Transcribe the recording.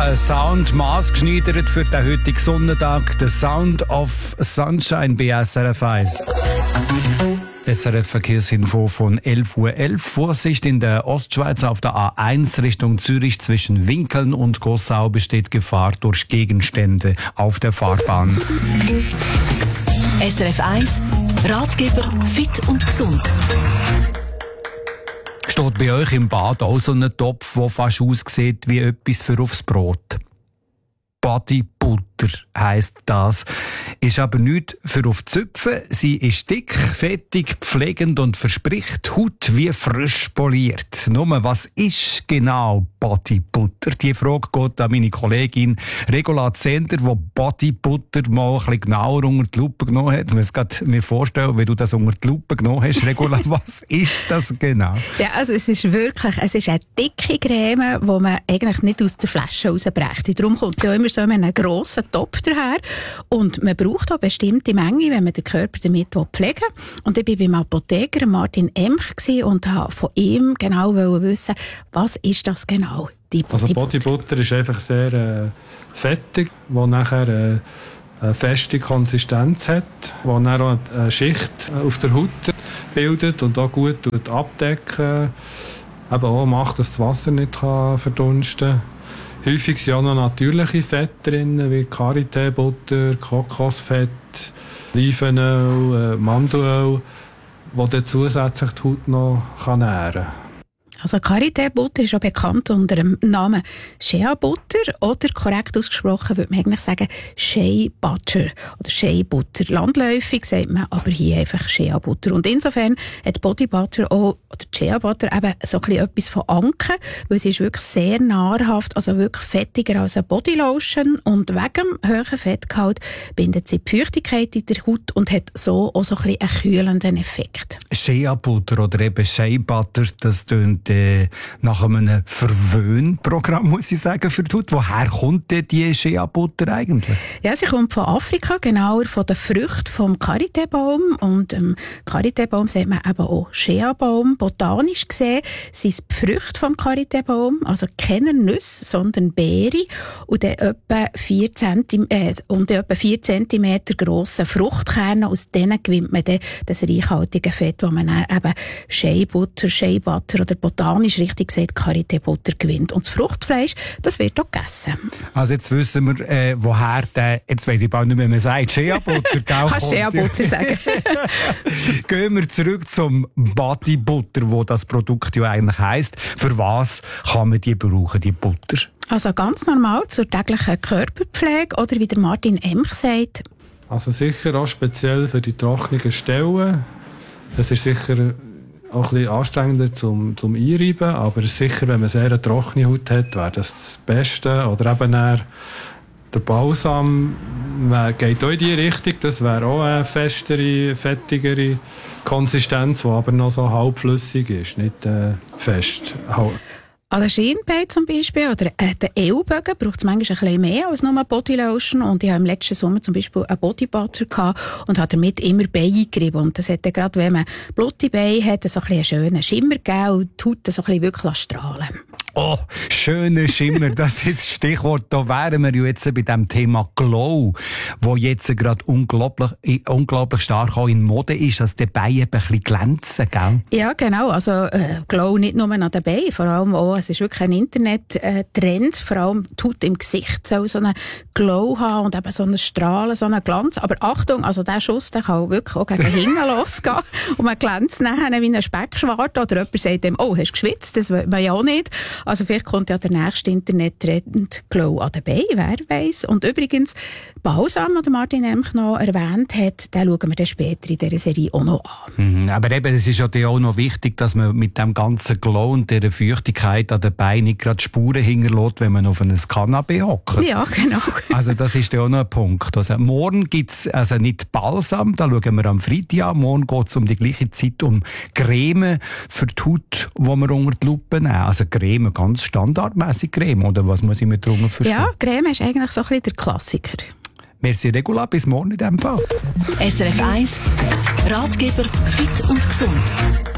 ein Sound maßgeschneidert für den heutigen Sonntag. The Sound of Sunshine bei SRF 1. SRF-Verkehrsinfo von 11:11 Uhr. Vorsicht in der Ostschweiz auf der A1 Richtung Zürich zwischen Winkeln und Gossau besteht Gefahr durch Gegenstände auf der Fahrbahn. SRF 1, Ratgeber fit und gesund. Steht bei euch im Bad auch so ein Topf, der fast aussieht wie etwas für aufs Brot? Bodybutter heisst das. Ist aber nichts für auf die Zöpfe. Sie ist dick, fettig, pflegend und verspricht Haut wie frisch poliert. Nur, was ist genau Bodybutter? Die Frage geht an meine Kollegin Regula Zender, die Bodybutter mal ein bisschen genauer unter die Lupe genommen hat. Ich muss mir vorstellen, wie du das unter die Lupe genommen hast. Regula, was ist das genau? Ja, also es ist eine dicke Creme, die man eigentlich nicht aus der Flasche rausbrächte. Darum kommt sie auch immer so in einem grossen Topf daher. Und man braucht auch bestimmte Menge, wenn man den Körper damit pflegen will. Und ich war beim Apotheker Martin Emch und wollte von ihm genau wissen, was ist das genau? Also Bodybutter ist einfach sehr fettig, wo nachher eine feste Konsistenz hat, die dann auch eine Schicht auf der Haut bildet und auch gut abdecken. Eben auch macht, dass das Wasser nicht verdunsten kann. Häufig sind auch noch natürliche Fette drin, wie Karité-Butter, Kokosfett, Olivenöl, Mandelöl, die dann zusätzlich die Haut noch nähren kann. Also Karité-Butter ist auch bekannt unter dem Namen Shea-Butter oder korrekt ausgesprochen würde man eigentlich sagen Shea-Butter oder Shea-Butter. Landläufig sagt man aber hier einfach Shea-Butter. Und insofern hat Bodybutter auch, oder Shea-Butter eben so etwas von Anken, weil sie ist wirklich sehr nahrhaft, also wirklich fettiger als eine Bodylotion und wegen dem hohen Fettgehalt bindet sie die Feuchtigkeit in der Haut und hat so auch so ein bisschen einen kühlenden Effekt. Shea-Butter oder eben Shea-Butter, das tönt nach einem Verwöhnprogramm, muss ich sagen, für die Haut. Woher kommt denn die Shea-Butter eigentlich? Ja, sie kommt von Afrika, genauer von den Früchten vom Karité-Baum. Und Karité-Baum sagt man eben auch Shea-Baum. Botanisch gesehen sind es die Früchte vom Karité-Baum, also keine Nüsse, sondern Beere. Und dann etwa 4 cm grosse Fruchtkerne. Aus denen gewinnt man dann das reichhaltige Fett, das man dann eben Shea-Butter oder botanisch richtig gesagt Karité-Butter gewinnt. Und das Fruchtfleisch, das wird auch gegessen. Also jetzt wissen wir, woher der, jetzt weiss ich bald nicht mehr, wie man sagt, Shea-Butter, Kannst Shea-Butter sagen. Gehen wir zurück zum Bodybutter, wo das Produkt ja eigentlich heisst. Für was kann man die brauchen, die Butter? Also ganz normal zur täglichen Körperpflege oder wie der Martin Emch sagt. Also sicher auch speziell für die trockenen Stellen. Das ist sicher auch ein bisschen anstrengender zum Einreiben, aber sicher, wenn man sehr eine trockene Haut hat, wäre das Beste. Oder eben der Balsam geht auch in die Richtung, das wäre auch eine festere, fettigere Konsistenz, die aber noch so halbflüssig ist, nicht fest. An der Schienbein zum Beispiel oder den Ellbogen braucht es manchmal ein bisschen mehr als nur eine Bodylotion. Und ich habe im letzten Sommer zum Beispiel einen Bodybutter gehabt und habe damit immer Beine eingerieben. Und das hat dann gerade, wenn man blutige Beine hat, so ein einen schönen Schimmer gegeben und die Haut so ein bisschen wirklich strahlen. Oh, schöner Schimmer, das ist das Stichwort. Da wären wir ja jetzt bei dem Thema Glow, wo jetzt gerade unglaublich stark auch in Mode ist, dass die Beine ein bisschen glänzen, gell? Ja, genau. Also Glow nicht nur an den Beinen, vor allem auch, es ist wirklich ein Internet-Trend, vor allem die Haut im Gesicht soll so einen Glow haben und eben so einen Strahlen, so einen Glanz. Aber Achtung, also der Schuss, der kann wirklich auch gegen hinten losgehen und man glänzt nachher wie ein Speckschwart oder jemand sagt dem, oh, hast du geschwitzt? Das will man ja auch nicht. Also vielleicht kommt ja der nächste Internet-Trend Glow an den Beinen, wer weiss. Und übrigens, Balsam, den Martin Emch noch erwähnt hat, den schauen wir dann später in dieser Serie auch noch an. Aber eben, es ist ja auch noch wichtig, dass man mit dem ganzen Glow und dieser Feuchtigkeit an den Beinen nicht gerade Spuren hinterlässt, wenn man auf einem Kanapee hockt. Ja, genau. Also das ist ja auch noch ein Punkt. Also morgen gibt es also nicht Balsam, da schauen wir am Freitag an. Morgen geht es um die gleiche Zeit um Creme für die Haut, die wir unter die Lupe nehmen. Also Creme, ganz standardmäßig Creme, oder was muss ich mir darunter verstehen? Ja, Creme ist eigentlich so ein bisschen der Klassiker. Merci Regula, bis morgen in diesem Fall. SRF 1, Ratgeber fit und gesund.